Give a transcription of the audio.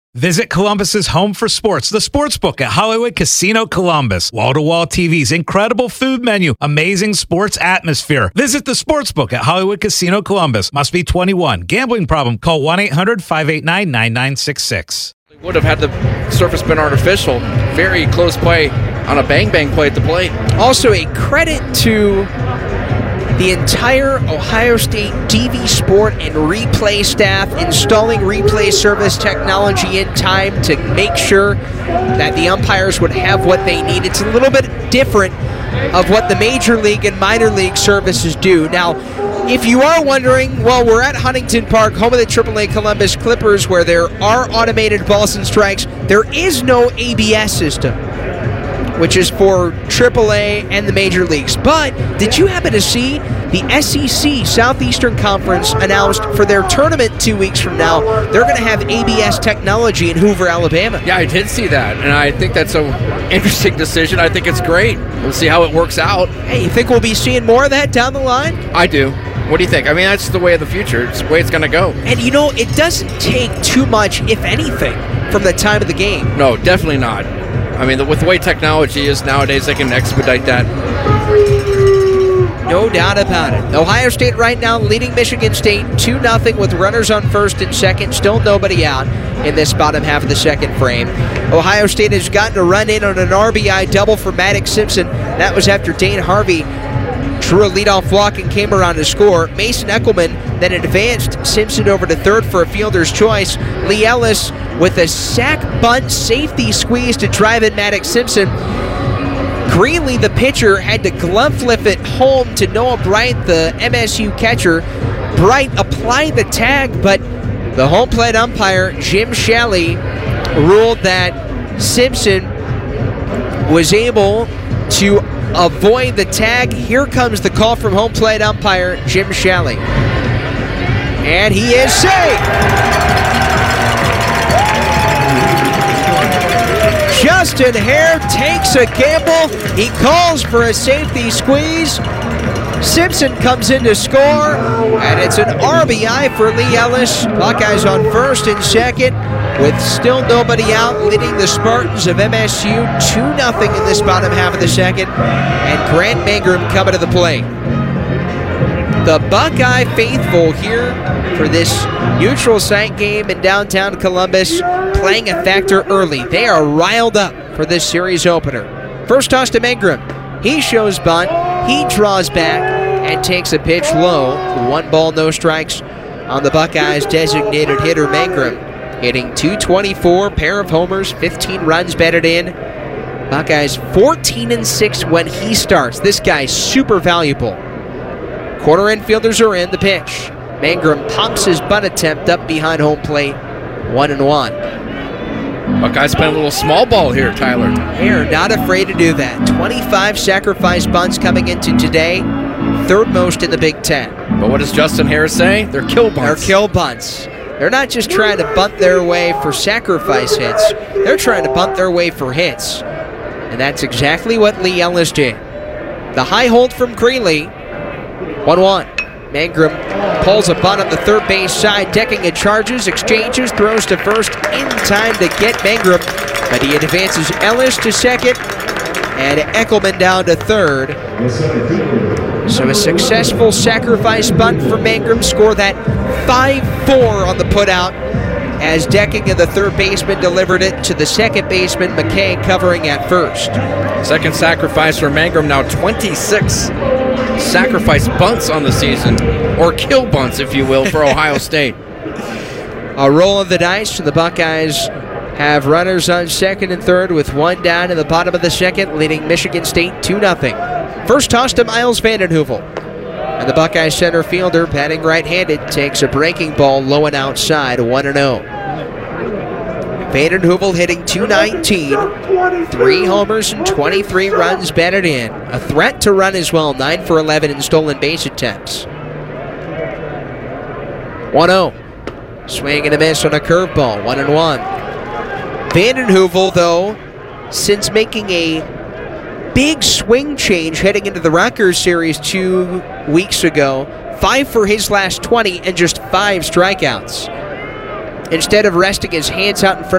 Visit Columbus's home for sports, the Sportsbook at Hollywood Casino Columbus. Wall-to-wall TVs, incredible food menu, amazing sports atmosphere. Visit the Sportsbook at Hollywood Casino Columbus. Must be 21. Gambling problem? Call 1-800-589-9966. Would have had the surface been artificial. Very close play on a bang-bang play at the plate. Also, a credit to the entire Ohio State TV Sport and replay staff installing replay service technology in time to make sure that the umpires would have what they need. It's a little bit different of what the Major League and Minor League services do. Now, if you are wondering, well, we're at Huntington Park, home of the AAA Columbus Clippers, where there are automated balls and strikes. There is no ABS system, which is for AAA and the major leagues. But did you happen to see the SEC Southeastern Conference announced for their tournament 2 weeks from now, they're going to have ABS technology in Hoover, Alabama? Yeah, I did see that, and I think that's an interesting decision. I think it's great. We'll see how it works out. Hey, you think we'll be seeing more of that down the line? I do. What do you think? I mean, that's the way of the future. It's the way it's going to go. And you know, it doesn't take too much, if anything, from the time of the game. No, definitely not. I mean, with the way technology is nowadays, they can expedite that. No doubt about it. Ohio State right now leading Michigan State 2-0 with runners on first and second. Still nobody out in this bottom half of the second frame. Ohio State has gotten a run in on an RBI double for Maddox Simpson. That was after Dane Harvey drew a leadoff walk and came around to score. Mason Eckelman then advanced Simpson over to third for a fielder's choice. Lee Ellis with a sac bunt safety squeeze to drive in Maddox Simpson. Greenlee, the pitcher, had to glove flip it home to Noah Bright, the MSU catcher. Bright applied the tag, but the home plate umpire, Jim Shalley, ruled that Simpson was able to avoid the tag. Here comes the call from home plate umpire Jim Shalley. And he is safe. Justin Hare takes a gamble. He calls for a safety squeeze. Simpson comes in to score, and it's an RBI for Lee Ellis. Buckeyes on first and second with still nobody out, leading the Spartans of MSU 2-0 in this bottom half of the second, and Grant Mangrum coming to the plate. The Buckeye faithful here for this neutral site game in downtown Columbus playing a factor early. They are riled up for this series opener. First toss to Mangrum. He shows bunt. He draws back and takes a pitch low. 1 ball, no strikes on the Buckeyes' designated hitter Mangrum. Hitting .224, pair of homers, 15 runs batted in. Buckeyes 14-6 when he starts. This guy's super valuable. Corner infielders are in. The pitch. Mangrum pumps his bunt attempt up behind home plate. 1-1. Buckeyes playing a little small ball here, Tyler. Hare not afraid to do that. 25 sacrifice bunts coming into today. Third most in the Big Ten. But what does Justin Hare say? They're kill bunts. They're kill bunts. They're not just trying to bunt their way for sacrifice hits. They're trying to bunt their way for hits. And that's exactly what Lee Ellis did. The high hold from Greenlee. 1-1. Mangrum pulls a bunt on the third base side, decking it, charges, exchanges, throws to first in time to get Mangrum, but he advances Ellis to second and Eckelman down to third. So a successful sacrifice bunt for Mangrum, score that 5-4 on the putout as decking of the third baseman delivered it to the second baseman, McKay covering at first. Second sacrifice for Mangrum, now 26 sacrifice bunts on the season, or kill bunts, if you will, for Ohio State. A roll of the dice, and the Buckeyes have runners on second and third with 1 down in the bottom of the second, leading Michigan State 2-0. First toss to Miles Vanden Heuvel. And the Buckeyes center fielder, batting right-handed, takes a breaking ball low and outside, 1-0. Vanden Heuvel hitting .219, 3 homers and 23 runs batted in. A threat to run as well, 9 for 11 in stolen base attempts. 1-0. Swing and a miss on a curveball, 1-1. Vanden Heuvel, though, since making a big swing change heading into the Rutgers series 2 weeks ago, 5 for his last 20 and just 5 strikeouts. Instead of resting his hands out in front